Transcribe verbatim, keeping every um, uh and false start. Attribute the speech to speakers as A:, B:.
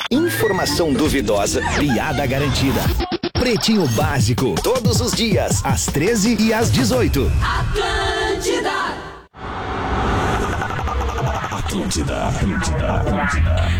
A: Informação duvidosa, piada garantida. Pretinho Básico, todos os dias, às treze e às dezoito.
B: Atlântida. Atlântida, Atlântida, Atlântida.